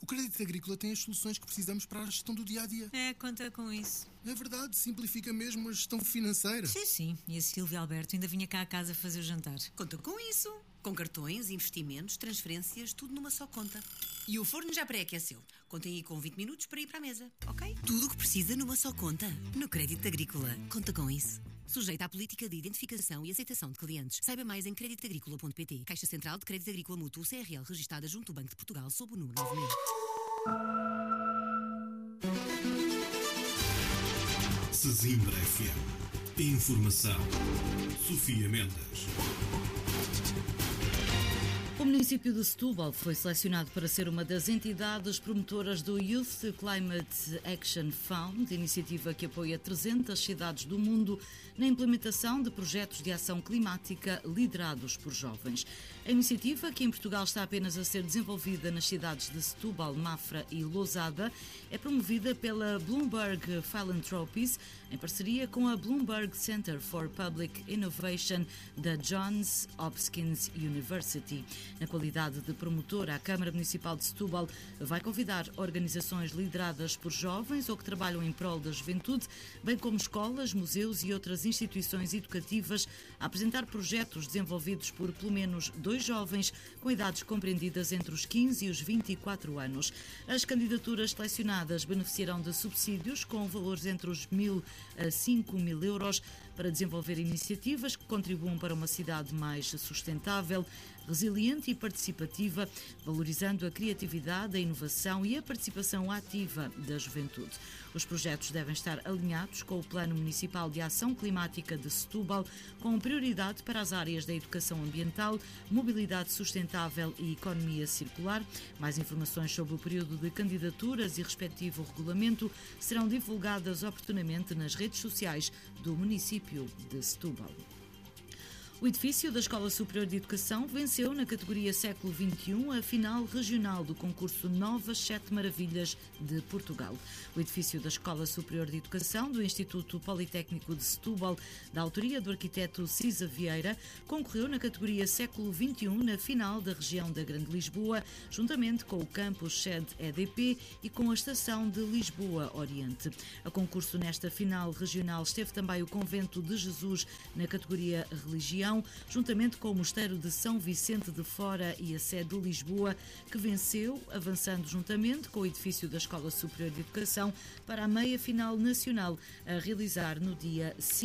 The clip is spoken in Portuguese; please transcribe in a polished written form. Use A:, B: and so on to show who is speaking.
A: O Crédito Agrícola tem as soluções que precisamos para a gestão do dia-a-dia.
B: Conta com isso.
A: É verdade, simplifica mesmo a gestão financeira.
B: Sim. E a Silvia Alberto ainda vinha cá a casa fazer o jantar.
C: Conta com isso. Com cartões, investimentos, transferências, tudo numa só conta. E o forno já pré-aqueceu. Contem aí com 20 minutos para ir para a mesa, ok? Tudo o que precisa numa só conta. No Crédito Agrícola. Conta com isso. Sujeita à política de identificação e aceitação de clientes. Saiba mais em creditagricola.pt. Caixa Central de Crédito Agrícola Mútuo CRL, registada junto ao Banco de Portugal, sob o número 9000.
D: Sesimbra FM. Informação. Sofia Mendes.
E: O município de Setúbal foi selecionado para ser uma das entidades promotoras do Youth Climate Action Fund, iniciativa que apoia 300 cidades do mundo na implementação de projetos de ação climática liderados por jovens. A iniciativa, que em Portugal está apenas a ser desenvolvida nas cidades de Setúbal, Mafra e Lousada, é promovida pela Bloomberg Philanthropies em parceria com a Bloomberg Center for Public Innovation da Johns Hopkins University. Na qualidade de promotora, a Câmara Municipal de Setúbal vai convidar organizações lideradas por jovens ou que trabalham em prol da juventude, bem como escolas, museus e outras instituições educativas, a apresentar projetos desenvolvidos por pelo menos 2 jovens com idades compreendidas entre os 15 e os 24 anos. As candidaturas selecionadas beneficiarão de subsídios com valores entre os 1.000 a 5.000 euros para desenvolver iniciativas que contribuam para uma cidade mais sustentável, resiliente e participativa, valorizando a criatividade, a inovação e a participação ativa da juventude. Os projetos devem estar alinhados com o Plano Municipal de Ação Climática de Setúbal, com prioridade para as áreas da educação ambiental, mobilidade sustentável e economia circular. Mais informações sobre o período de candidaturas e respectivo regulamento serão divulgadas oportunamente nas redes sociais do município de Setúbal. O edifício da Escola Superior de Educação venceu na categoria Século XXI a final regional do concurso Novas 7 Maravilhas de Portugal. O edifício da Escola Superior de Educação do Instituto Politécnico de Setúbal, da autoria do arquiteto Cisa Vieira, concorreu na categoria Século XXI na final da região da Grande Lisboa, juntamente com o campus sede EDP e com a estação de Lisboa Oriente. A concurso nesta final regional esteve também o Convento de Jesus na categoria Religião, juntamente com o Mosteiro de São Vicente de Fora e a sede de Lisboa, que venceu, avançando juntamente com o edifício da Escola Superior de Educação para a meia-final nacional, a realizar no dia 5